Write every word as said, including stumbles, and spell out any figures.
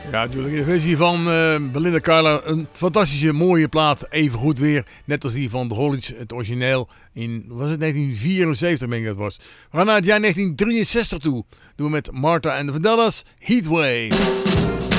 Ja, natuurlijk. De versie van uh, Belinda Carlisle, een fantastische mooie plaat. Even goed weer, net als die van The Hollies, het origineel in, was het negentien vierenzeventig, denk ik dat was. We gaan naar het jaar negentien drieënzestig toe. Doen we met Martha and the Vandellas, Heatwave.